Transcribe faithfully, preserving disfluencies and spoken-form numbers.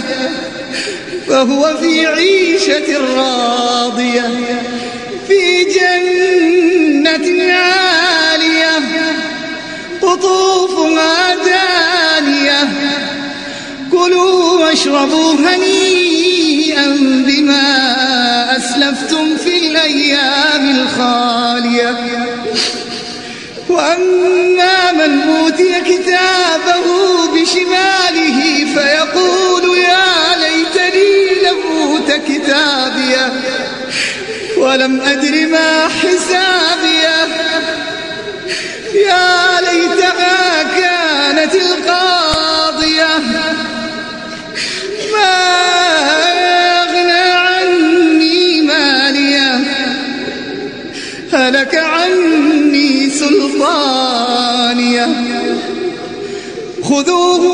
فهو في عيشة راضية في جنة عالية قطوفها دانية كلوا واشربوا هنيئا بما أسلفتم في الأيام الخالية وأما من أوتي كتابه بشماله فيقول يا ليتني لم أوت كتابيه ولم أدر ما حسابيه